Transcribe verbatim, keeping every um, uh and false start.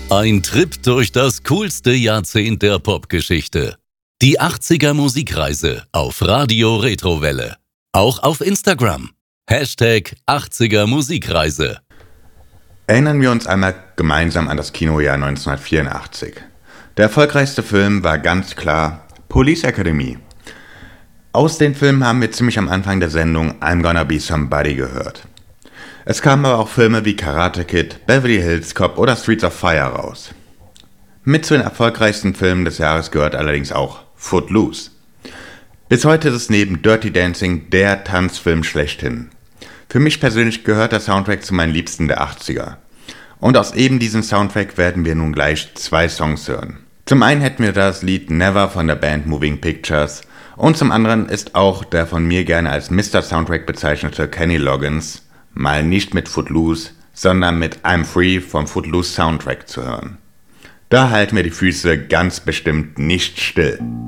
Ein Trip durch das coolste Jahrzehnt der Popgeschichte. Die achtziger Musikreise auf Radio Retrowelle. Auch auf Instagram. Hashtag achtziger Musikreise. Erinnern wir uns einmal gemeinsam an das Kinojahr neunzehnhundertvierundachtzig. Der erfolgreichste Film war ganz klar Police Academy. Aus den Filmen haben wir ziemlich am Anfang der Sendung I'm Gonna Be Somebody gehört. Es kamen aber auch Filme wie Karate Kid, Beverly Hills Cop oder Streets of Fire raus. Mit zu den erfolgreichsten Filmen des Jahres gehört allerdings auch Footloose. Bis heute ist es neben Dirty Dancing der Tanzfilm schlechthin. Für mich persönlich gehört der Soundtrack zu meinen Liebsten der achtziger. Und aus eben diesem Soundtrack werden wir nun gleich zwei Songs hören. Zum einen hätten wir das Lied Never von der Band Moving Pictures und zum anderen ist auch der von mir gerne als Mister Soundtrack bezeichnete Kenny Loggins mal nicht mit Footloose, sondern mit I'm Free vom Footloose Soundtrack zu hören. Da halten wir die Füße ganz bestimmt nicht still.